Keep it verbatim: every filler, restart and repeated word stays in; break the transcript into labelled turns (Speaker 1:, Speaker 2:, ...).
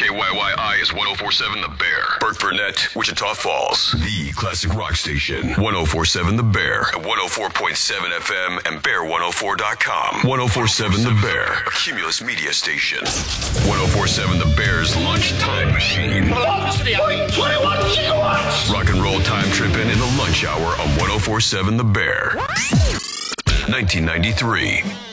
Speaker 1: K Y Y I is one oh four point seven The Bear. Burt Burnett, Wichita Falls. The classic rock station. one oh four point seven The Bear. At one oh four point seven F M and bear one oh four dot com. one oh four point seven The Bear. A Cumulus media station. one oh four point seven The Bear's lunchtime machine.
Speaker 2: Velocity twenty-one gigawatts.
Speaker 1: Rock and roll time tripping in the lunch hour on one oh four point seven The Bear. nineteen ninety-three.